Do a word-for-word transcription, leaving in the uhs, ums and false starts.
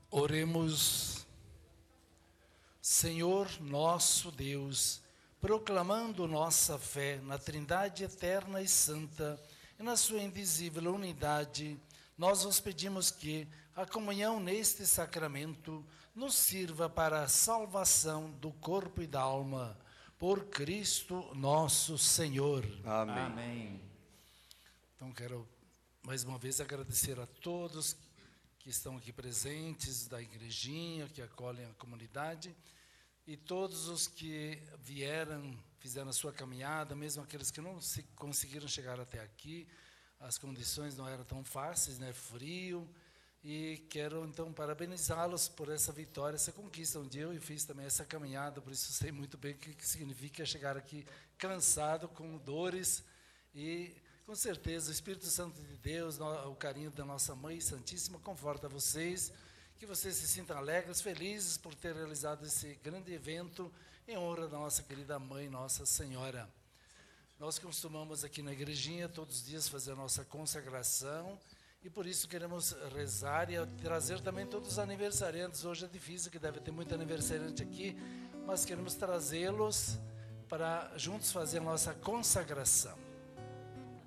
Oremos. Senhor nosso Deus, proclamando nossa fé na Trindade eterna e santa e na sua invisível unidade, nós vos pedimos que a comunhão neste sacramento nos sirva para a salvação do corpo e da alma, por Cristo nosso Senhor. Amém. Amém. Então quero mais uma vez agradecer a todos que estão aqui presentes, da igrejinha, que acolhem a comunidade, e todos os que vieram, fizeram a sua caminhada, mesmo aqueles que não se conseguiram chegar até aqui. As condições não eram tão fáceis, né? Frio, e quero então parabenizá-los por essa vitória, essa conquista. Um dia eu fiz também essa caminhada, por isso sei muito bem o que significa chegar aqui cansado, com dores, e com certeza o Espírito Santo de Deus, o carinho da nossa Mãe Santíssima conforta vocês, que vocês se sintam alegres, felizes por ter realizado esse grande evento em honra da nossa querida Mãe, Nossa Senhora. Nós costumamos aqui na igrejinha todos os dias fazer a nossa consagração e por isso queremos rezar e trazer também todos os aniversariantes. Hoje é difícil, que deve ter muito aniversariante aqui, mas queremos trazê-los para juntos fazer a nossa consagração.